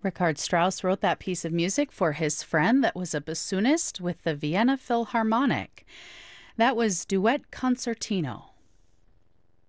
Richard Strauss wrote that piece of music for his friend that was a bassoonist with the Vienna Philharmonic. That was Duet Concertino.